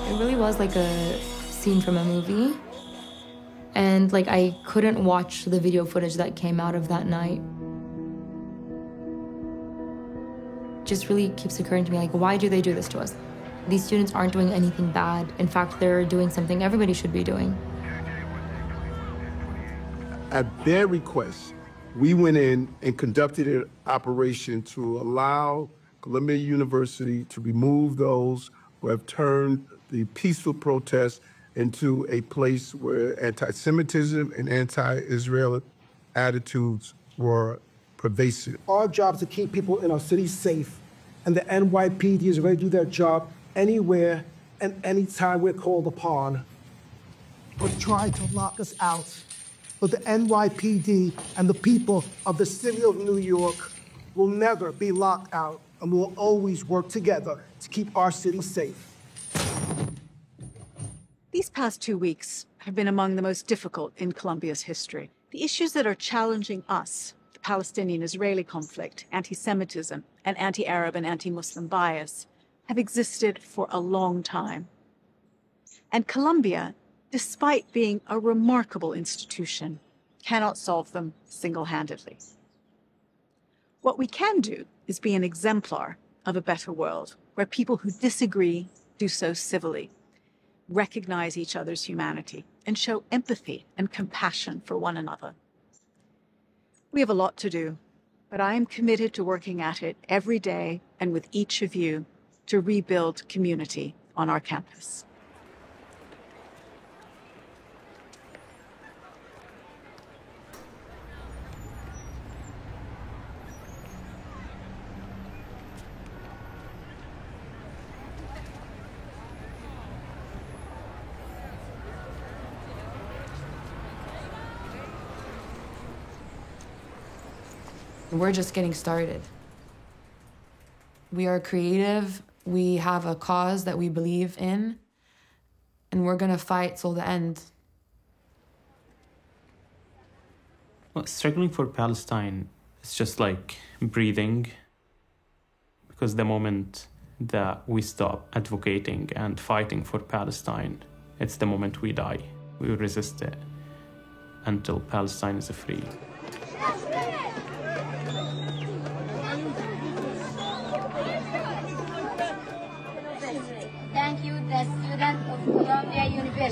It really was like a scene from a movie. And like I couldn't watch the video footage that came out of that night. Just really keeps occurring to me, like, why do they do this to us? These students aren't doing anything bad. In fact, they're doing something everybody should be doing. At their request, we went in and conducted an operation to allow Columbia University to remove those who have turned the peaceful protest into a place where anti-Semitism and anti-Israel attitudes were pervasive. Our job is to keep people in our city safe, and the NYPD is ready to do their job anywhere and anytime we're called upon. But trying to lock us out. But the NYPD and the people of the city of New York will never be locked out, and we will always work together to keep our city safe. These past 2 weeks have been among the most difficult in Colombia's history. The issues that are challenging us, the Palestinian-Israeli conflict, anti-Semitism, and anti-Arab and anti-Muslim bias, have existed for a long time. And Colombia, despite being a remarkable institution, cannot solve them single-handedly. What we can do is be an exemplar of a better world, where people who disagree do so civilly, recognize each other's humanity, and show empathy and compassion for one another. We have a lot to do, but I am committed to working at it every day and with each of you to rebuild community on our campus. We're just getting started. We are creative, we have a cause that we believe in, and we're gonna fight till the end. Well, struggling for Palestine is just like breathing, because the moment that we stop advocating and fighting for Palestine, it's the moment we die. We will resist it until Palestine is free. Thank you, the student of Columbia University.